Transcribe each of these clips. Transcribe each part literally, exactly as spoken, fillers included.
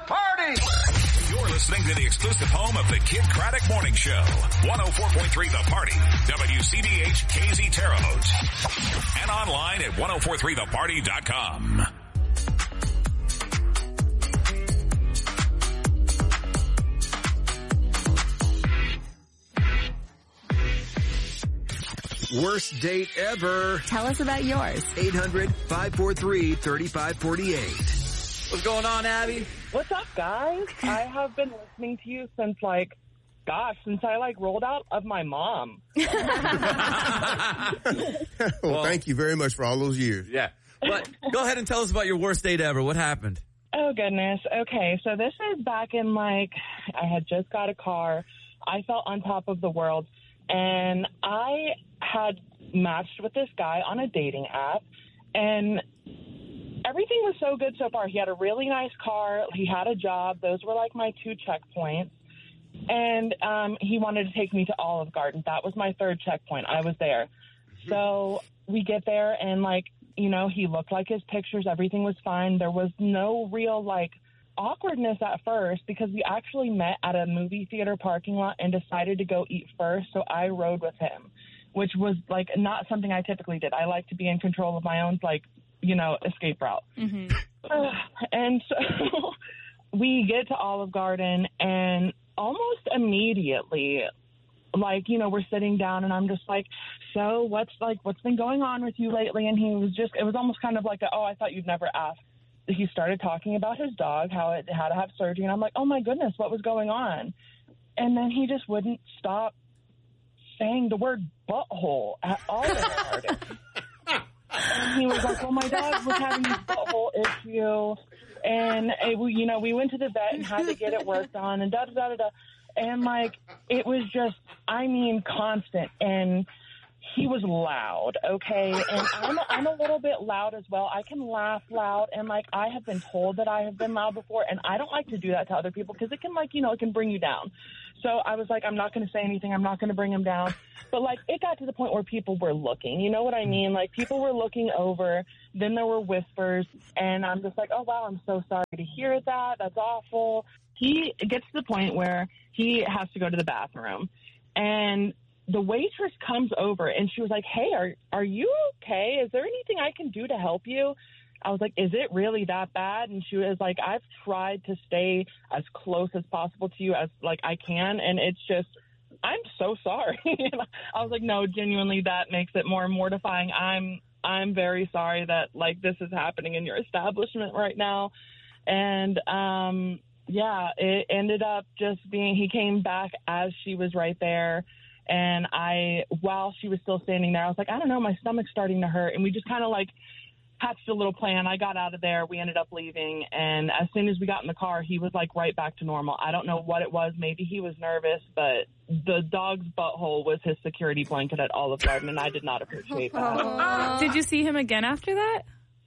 party! You're listening to the exclusive home of the Kid Craddock Morning Show. one oh four point three The Party. W C B H K Z Terre Haute. And online at ten forty-three the party dot com. Worst date ever. Tell us about yours. eight hundred, five four three, three five four eight. What's going on, Abby? What's up, guys? I have been listening to you since, like, gosh, since I, like, rolled out of my mom. well, well, thank you very much for all those years. Yeah. But go ahead and tell us about your worst date ever. What happened? Oh, goodness. Okay, so this is back in, like, I had just got a car. I felt on top of the world. And I had matched with this guy on a dating app. And everything was so good so far. He had a really nice car. He had a job. Those were, like, my two checkpoints. And um, he wanted to take me to Olive Garden. That was my third checkpoint. I was there. Mm-hmm. So we get there, and, like, you know, he looked like his pictures. Everything was fine. There was no real, like, awkwardness at first because we actually met at a movie theater parking lot and decided to go eat first. So I rode with him, which was, like, not something I typically did. I like to be in control of my own, like, you know, escape route. Mm-hmm. Uh, and so we get to Olive Garden, and almost immediately, like, you know, we're sitting down, and I'm just like, so what's, like, what's been going on with you lately? And he was just, it was almost kind of like, a, oh, I thought you'd never ask. He started talking about his dog, how it had to have surgery, and I'm like, oh, my goodness, what was going on? And then he just wouldn't stop saying the word butthole at all. And he was like, well, my dog was having this butthole issue, and, it, you know, we went to the vet and had to get it worked on, and da-da-da-da-da. And, like, it was just, I mean, constant, and he was loud, okay? And I'm, I'm a little bit loud as well. I can laugh loud, and, like, I have been told that I have been loud before, and I don't like to do that to other people because it can, like, you know, it can bring you down. So I was like, I'm not going to say anything. I'm not going to bring him down. But, like, it got to the point where people were looking. You know what I mean? Like, people were looking over. Then there were whispers, and I'm just like, oh, wow, I'm so sorry to hear that. That's awful. He gets to the point where he has to go to the bathroom, and the waitress comes over, and she was like, hey, are are you okay? Is there anything I can do to help you? I was like, is it really that bad? And she was like, I've tried to stay as close as possible to you as, like, I can, and it's just, I'm so sorry. I was like, no, genuinely, that makes it more mortifying. I'm I'm very sorry that, like, this is happening in your establishment right now. And, um, yeah, it ended up just being, he came back as she was right there. And I, while she was still standing there, I was like, I don't know, my stomach's starting to hurt. And we just kind of, like, hatched a little plan. I got out of there. We ended up leaving. And as soon as we got in the car, he was, like, right back to normal. I don't know what it was. Maybe he was nervous, but the dog's butthole was his security blanket at Olive Garden, and I did not appreciate that. Oh. Did you see him again after that?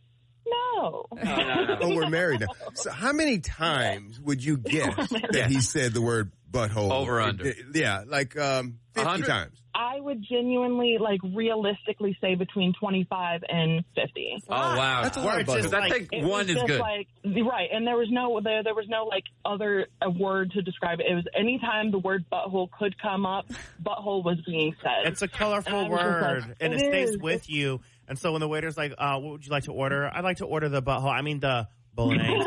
No. Oh, we're married now. So how many times would you guess that he said the word butthole? Over under. Yeah, like um, fifty times. I would genuinely, like, realistically say between twenty-five and fifty. Oh, wow. That's a lot of butthole. I think one is good. Like, right, and there was no there, there was no, like, other a word to describe it. It was anytime the word butthole could come up, butthole was being said. It's a colorful word, like, and it, it stays with you. And so when the waiter's like, uh, what would you like to order? I'd like to order the butthole. I mean, the bolognese.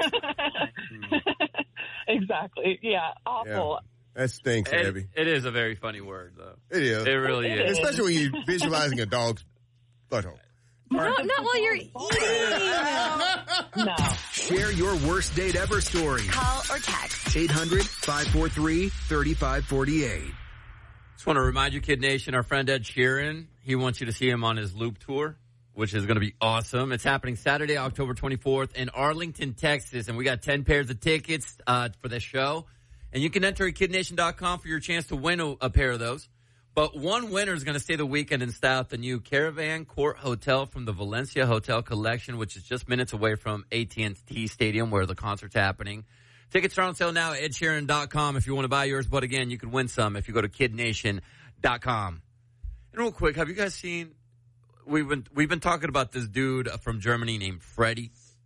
Exactly. Yeah. Awful. Yeah. That stinks, it, Abby. It is a very funny word, though. It is. It really is. Especially when you're visualizing a dog's butthole. No, not while you're eating. No. Share your worst date ever story. Call or text. eight hundred, five four three, three five four eight. Just want to remind you, Kid Nation, our friend Ed Sheeran, he wants you to see him on his Loop Tour, which is going to be awesome. It's happening Saturday, October twenty-fourth in Arlington, Texas, and we got ten pairs of tickets uh, for this show. And you can enter at kid nation dot com for your chance to win a, a pair of those. But one winner is going to stay the weekend in style at the new Caravan Court Hotel from the Valencia Hotel Collection, which is just minutes away from A T and T Stadium where the concert's happening. Tickets are on sale now at ed sheeran dot com if you want to buy yours. But again, you can win some if you go to kid nation dot com. And real quick, have you guys seen, we've been, we've been talking about this dude from Germany named Freddie.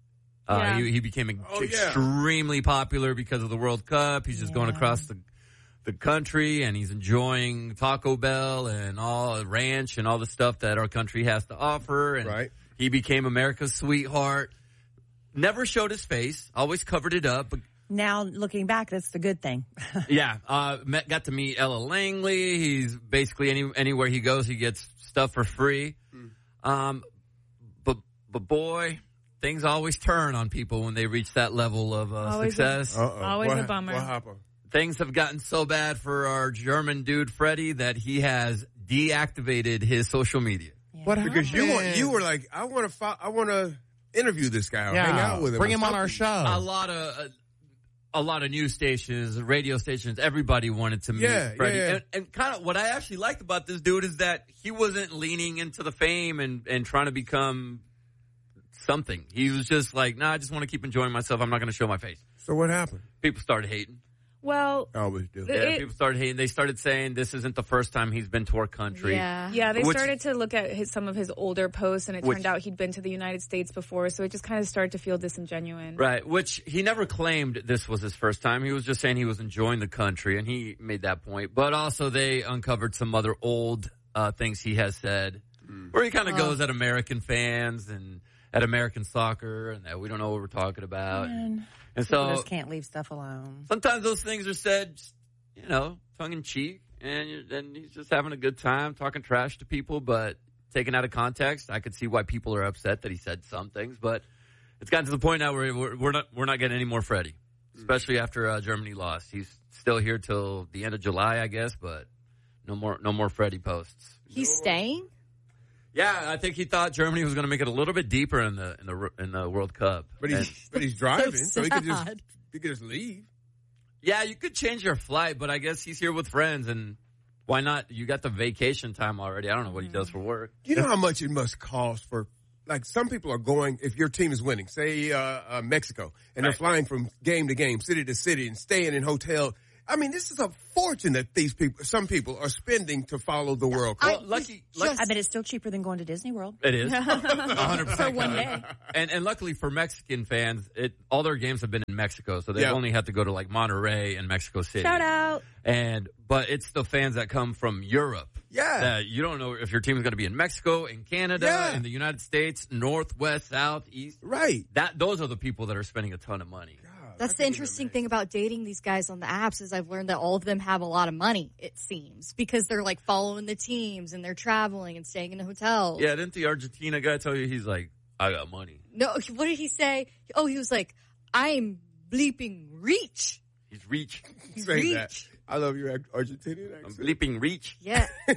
Uh, Yeah. he, he became Oh, yeah. extremely popular because of the World Cup. He's just going across the the country, and he's enjoying Taco Bell and all ranch and all the stuff that our country has to offer. And Right. he became America's sweetheart. Never showed his face. Always covered it up. But Now, looking back, that's the good thing. yeah, uh, met, got to meet Ella Langley. He's basically any anywhere he goes, he gets stuff for free. Mm. Um, but but boy, things always turn on people when they reach that level of uh, Always success. a- Always what, a bummer. What happened? Things have gotten so bad for our German dude Freddie that he has deactivated his social media. What because you were, you were like, I want to I want to interview this guy or Yeah. hang out with him. Bring or him on our something. show. A lot of uh, a lot of news stations, radio stations, everybody wanted to meet Yeah, Freddie. yeah, yeah. And, and kind of what I actually liked about this dude is that he wasn't leaning into the fame and, and trying to become something. He was just like, nah, I just want to keep enjoying myself. I'm not going to show my face. So what happened? People started hating. Well, I always do. The- Yeah, It- people started hating. They started saying this isn't the first time he's been to our country. Yeah. yeah, they Which- started to look at his, some of his older posts, and it Which- turned out he'd been to the United States before, so it just kind of started to feel disingenuous. Right, which he never claimed this was his first time. He was just saying he was enjoying the country, and he made that point. But also they uncovered some other old uh, things he has said, where he kind of goes at American fans and at American soccer, and that we don't know what we're talking about. And, and People so just can't leave stuff alone. sometimes those things are said, you know, tongue-in-cheek, and you- and he's just having a good time, talking trash to people, but taken out of context, I could see why people are upset that he said some things, but it's gotten to the point now where we're, we're not we're not getting any more Freddie, especially after uh, Germany lost. He's still here till the end of July, I guess, but no more no more Freddie posts. He's staying? Yeah, I think he thought Germany was going to make it a little bit deeper in the in the in the World Cup. But he's And- but he's driving, so, he could just sad. he could just leave. yeah, you could change your flight, but I guess he's here with friends, and why not? You got the vacation time already. I don't know what he does for work. You know how much it must cost for, like, some people are going, if your team is winning, say uh, uh, Mexico, and they're Right. flying from game to game, city to city, and staying in hotel. I mean, this is a fortune that these people, some people, are spending to follow the World Cup. Well, lucky, lucky I bet it's still cheaper than going to Disney World. it is one hundred percent For one day. And and luckily for Mexican fans, it all their games have been in Mexico, so they've Yeah. only had to go to like Monterrey and Mexico City. Shout out. And but it's the fans that come from Europe. Yeah. That you don't know if your team is going to be in Mexico, in Canada, Yeah. in the United States, north, west, south, east. Right. That those are the people that are spending a ton of money. That's the interesting thing about dating these guys on the apps is I've learned that all of them have a lot of money, it seems, because they're like following the teams and they're traveling and staying in the hotels. Yeah, didn't the Argentina guy tell you he's like, I got money? No, what did he say? Oh, he was like, I'm bleeping reach. He's reach. He's Say reach. that. I love your ac- Argentinian I'm accent. bleeping reach. Yeah. And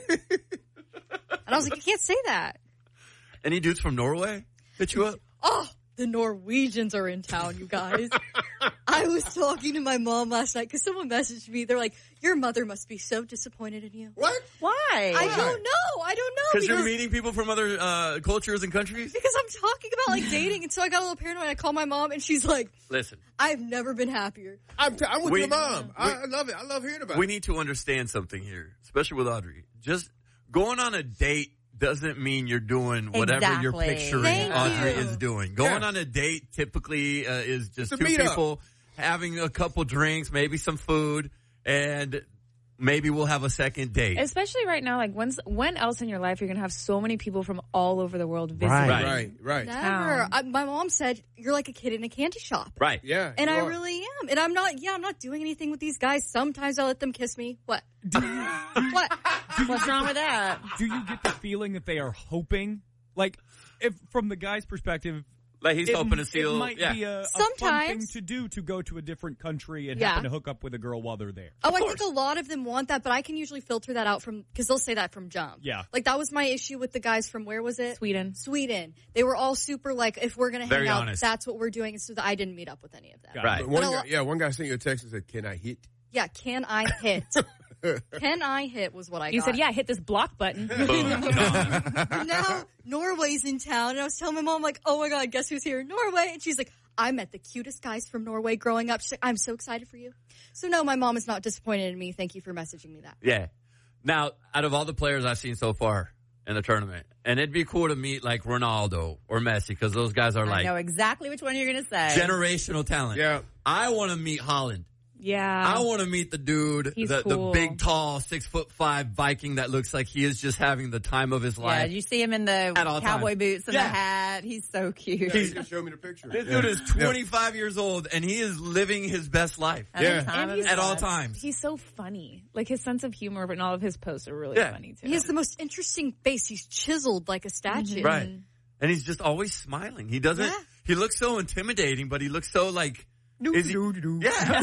I was like, you can't say that. Any dudes from Norway hit you up? Oh, the Norwegians are in town, you guys. I was talking to my mom last night because someone messaged me. They're like, your mother must be so disappointed in you. What? Why? I don't know. I don't know. Because you're meeting people from other uh, cultures and countries? Because I'm talking about like dating, and so I got a little paranoid. I called my mom, and she's like, Listen, "I've never been happier." I'm, t- I'm with We- your mom. I, we- I love it. I love hearing about we it. need to understand something here, especially with Audrey. Just going on a date doesn't mean you're doing whatever you're Exactly. picturing Thank Audrey you. is doing. Going Yeah. on a date typically uh, is just It's a two meetup. people having a couple drinks, maybe some food, and maybe we'll have a second date. Especially right now, like when's, when else in your life you're going to have so many people from all over the world visiting? Right. Right, right. Never. Town. I, my mom said you're like a kid in a candy shop, Right. Yeah. and you I are. really am. And I'm not. Yeah, I'm not doing anything with these guys. Sometimes I let them kiss me. What? What? What's wrong with that? Do you get the feeling that they are hoping, like, if from the guy's perspective, Like he's it, hoping to it seal. might yeah. be a, a fun thing Sometimes. to do to go to a different country and Yeah. happen to hook up with a girl while they're there. Oh, I think a lot of them want that, but I can usually filter that out from because they'll say that from jump. Yeah. Like that was my issue with the guys from where was it? Sweden. Sweden. They were all super like, if we're gonna hang Very out, honest. that's what we're doing. And so I didn't meet up with any of them. Got Right. But one But a guy, lot- yeah, one guy sent you a text and said, "Can I hit?" Yeah, can I hit? Can I hit was what I You got. said, yeah, hit this block button. Boom. Gone. Now Norway's in town, and I was telling my mom like, "Oh my god, guess who's here? Norway!" And she's like, "I met the cutest guys from Norway growing up." She's like, "I'm so excited for you." So no, my mom is not disappointed in me. Thank you for messaging me that. Yeah. Now, out of all the players I've seen so far, in the tournament. And it'd be cool to meet like Ronaldo or Messi because those guys are I like know exactly which one you're going to say. generational talent. Yeah. I want to meet Holland. Yeah. I want to meet the dude, He's the, cool. the big, tall, six foot five Viking that looks like he is just having the time of his Yeah, life. you see him in the At all cowboy times. boots and Yeah. the hat. He's so cute. Yeah, you just show me the picture. This Yeah. dude is twenty-five years old and he is living his best life. Having Yeah. the time And of he's- his At all life. times. He's so funny. Like his sense of humor, but all of his posts are really Yeah. funny too. He has the most interesting face. He's chiseled like a statue. Right. And he's just always smiling. He doesn't, Yeah. he looks so intimidating, but he looks so like, is he, yeah.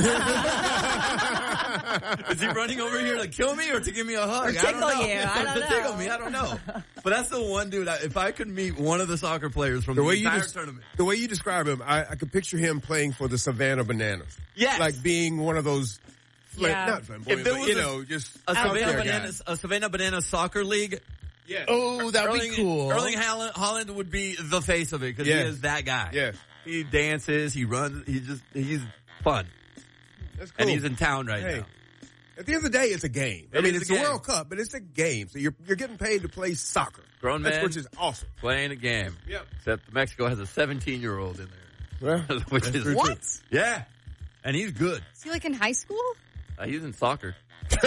Is he running over here to kill me or to give me a hug? Or I don't tickle know. you. I Or don't to know. tickle me. I don't know. But that's the one dude. I, if I could meet one of the soccer players from The the, way you entire just, tournament. the way you describe him, I, I could picture him playing for the Savannah Bananas. Yes. Like being one of those, fla- Yeah. not flamboyant, If there but was you a- know, just A out Savannah, there Banana, guy. a Savannah Banana soccer league. Yeah. Oh, that'd Erling, be cool. Erling Haaland, Holland would be the face of it because Yeah. he is that guy. Yeah. He dances, he runs, he just, he's fun. That's cool. And he's in town right Hey. now. At the end of the day, it's a game. I It mean, is it's a a game. World Cup, but it's a game. So you're you're getting paid to play soccer. Grown That's, man. which is awesome. Playing a game. Yep. Except Mexico has a seventeen-year-old in there. Well, Which that's is true, What? too. Yeah. And he's good. Is he like in high school? Uh, he's in soccer.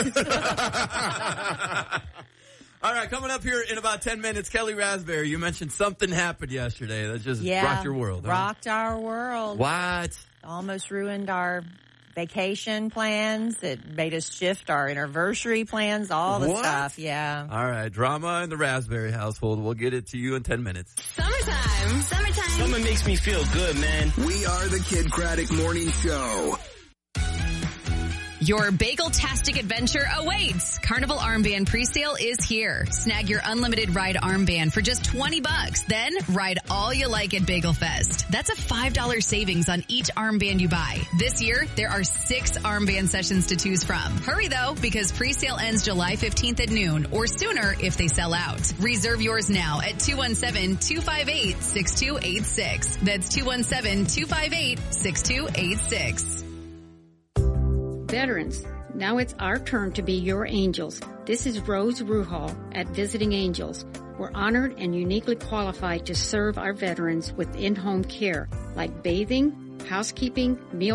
All right, coming up here in about ten minutes, Kelly Raspberry, you mentioned something happened yesterday that just Yeah. rocked your world. Huh? Rocked our world. What? Almost ruined our vacation plans. It made us shift our anniversary plans, all the What? stuff. Yeah. All right, drama in the Raspberry household. We'll get it to you in ten minutes. Summertime. Summertime. Summer makes me feel good, man. We are the Kid Craddock Morning Show. Your bagel-tastic adventure awaits. Carnival Armband presale is here. Snag your unlimited ride armband for just twenty bucks. Then ride all you like at Bagel Fest. That's a five dollars savings on each armband you buy. This year, there are six armband sessions to choose from. Hurry though, because presale ends July fifteenth at noon or sooner if they sell out. Reserve yours now at two one seven, two five eight, six two eight six. That's two one seven, two five eight, six two eight six. Veterans, now it's our turn to be your angels. This is Rose Ruhal at Visiting Angels. We're honored and uniquely qualified to serve our veterans with in-home care like bathing, housekeeping, meal